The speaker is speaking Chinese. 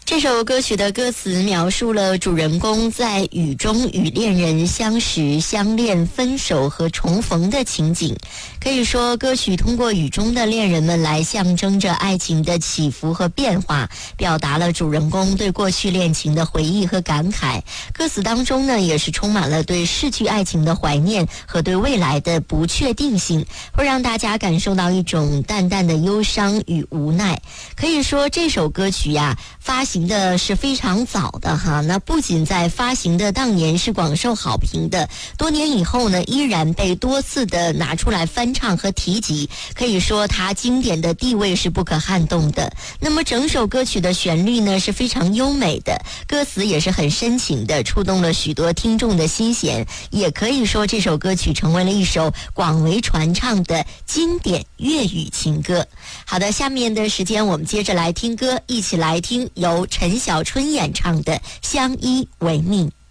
这首歌曲的歌词描述了主人公在雨中与恋人相识、相恋、分手和重逢的情景。可以说，歌曲通过雨中的恋人们来象征着爱情的起伏和变化，表达了主人公对过去恋情的回忆和感慨。歌词当中呢，也是充满了对逝去爱情的怀念和对未来的不确定性，会让大家感受到一种淡淡的忧伤与无奈。可以说，这首歌曲呀，发行的是非常早的哈，那不仅在发行的当年是广受好评的，多年以后呢，依然被多次的拿出来翻唱和提及，可以说它经典的地位是不可撼动的。那么整首歌曲的旋律呢是非常优美的，歌词也是很深情的，触动了许多听众的心弦，也可以说这首歌曲成为了一首广为传唱的经典粤语情歌。好的，下面的时间我们接着来听歌，一起来听由陈小春演唱的《相依为命》。